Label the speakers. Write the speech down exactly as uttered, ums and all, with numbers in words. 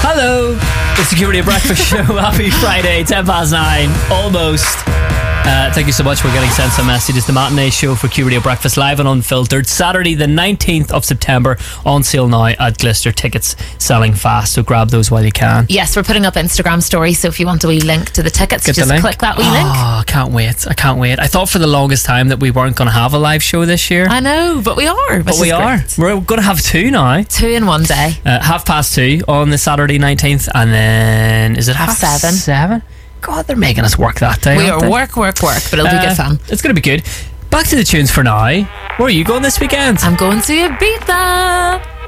Speaker 1: Hello, it's the Security Breakfast Show. Happy Friday, ten past nine, almost. Uh, thank you so much for getting sent some messages. The matinee show for Q Radio Breakfast, live and unfiltered, Saturday the nineteenth of September, on sale now at Glister. Tickets selling fast, so grab those while you can.
Speaker 2: Yes, we're putting up Instagram stories, so if you want a wee link to the tickets,
Speaker 1: Get
Speaker 2: just
Speaker 1: the link.
Speaker 2: click that wee
Speaker 1: oh,
Speaker 2: link.
Speaker 1: I can't wait. I can't wait. I thought for the longest time that we weren't going to have a live show this year.
Speaker 2: I know, but we are.
Speaker 1: But we are.
Speaker 2: Great.
Speaker 1: We're going to have two now.
Speaker 2: Two in one day.
Speaker 1: Uh, half past two on the Saturday nineteenth, and then is it half,
Speaker 2: Half seven.
Speaker 1: Seven? God, they're making us work that day.
Speaker 2: We
Speaker 1: aren't
Speaker 2: are
Speaker 1: they?
Speaker 2: work, work, work, but it'll be
Speaker 1: Uh,
Speaker 2: good fun.
Speaker 1: It's going to be good. Back to the tunes for now. Where are you going this weekend?
Speaker 2: I'm going to Ibiza.